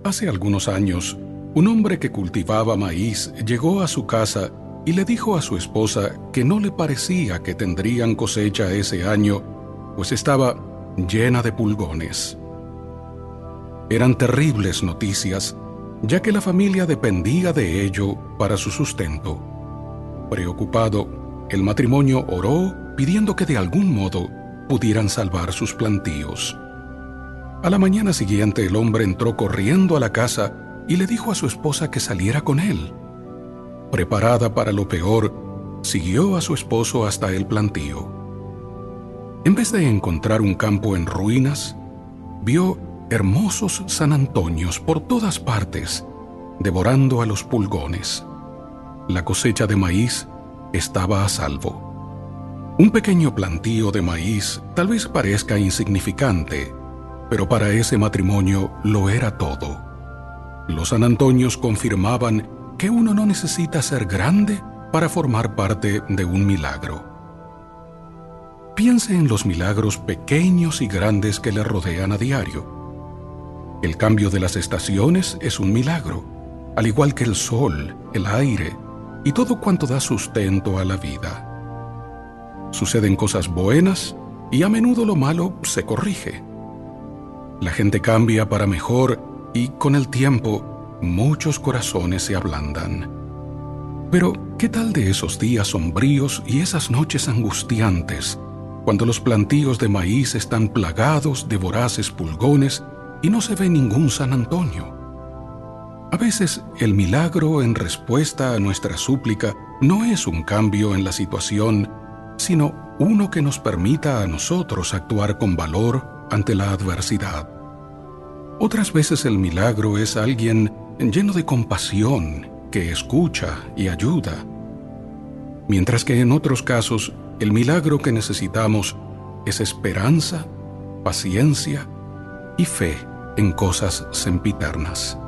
Hace algunos años, un hombre que cultivaba maíz llegó a su casa y le dijo a su esposa que no le parecía que tendrían cosecha ese año, pues estaba llena de pulgones. Eran terribles noticias, ya que la familia dependía de ello para su sustento. Preocupado, el matrimonio oró pidiendo que de algún modo pudieran salvar sus plantíos. A la mañana siguiente el hombre entró corriendo a la casa y le dijo a su esposa que saliera con él. Preparada para lo peor, siguió a su esposo hasta el plantío. En vez de encontrar un campo en ruinas, vio hermosos San Antonios por todas partes, devorando a los pulgones. La cosecha de maíz estaba a salvo. Un pequeño plantío de maíz tal vez parezca insignificante, pero para ese matrimonio lo era todo. Los San Antonios confirmaban que uno no necesita ser grande para formar parte de un milagro. Piense en los milagros pequeños y grandes que le rodean a diario. El cambio de las estaciones es un milagro, al igual que el sol, el aire y todo cuanto da sustento a la vida. Suceden cosas buenas y a menudo lo malo se corrige. La gente cambia para mejor y con el tiempo muchos corazones se ablandan. Pero, ¿qué tal de esos días sombríos y esas noches angustiantes, cuando los plantíos de maíz están plagados de voraces pulgones y no se ve ningún San Antonio? A veces el milagro en respuesta a nuestra súplica no es un cambio en la situación, sino uno que nos permita a nosotros actuar con valor ante la adversidad. Otras veces el milagro es alguien lleno de compasión que escucha y ayuda, mientras que en otros casos el milagro que necesitamos es esperanza, paciencia y fe en cosas sempiternas.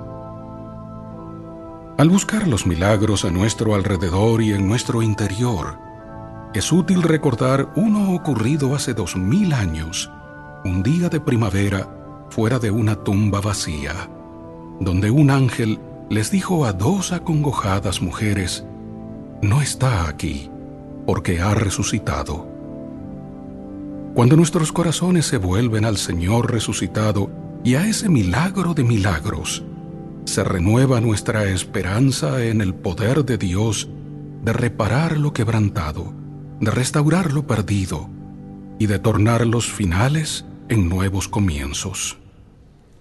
Al buscar los milagros a nuestro alrededor y en nuestro interior, es útil recordar uno ocurrido hace 2000 años, un día de primavera fuera de una tumba vacía, donde un ángel les dijo a dos acongojadas mujeres: «No está aquí, porque ha resucitado». Cuando nuestros corazones se vuelven al Señor resucitado y a ese milagro de milagros, se renueva nuestra esperanza en el poder de Dios de reparar lo quebrantado, de restaurar lo perdido y de tornar los finales en nuevos comienzos.